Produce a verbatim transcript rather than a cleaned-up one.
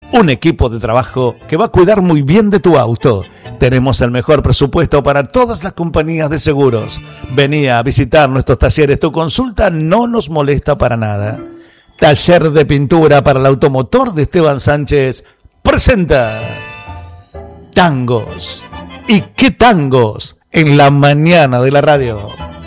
un equipo de trabajo que va a cuidar muy bien de tu auto. Tenemos el mejor presupuesto para todas las compañías de seguros. Vení a visitar nuestros talleres. Tu consulta no nos molesta para nada. Taller de pintura para el automotor de Esteban Sánchez presenta Tangos. ¿Y qué tangos? En la mañana de la radio.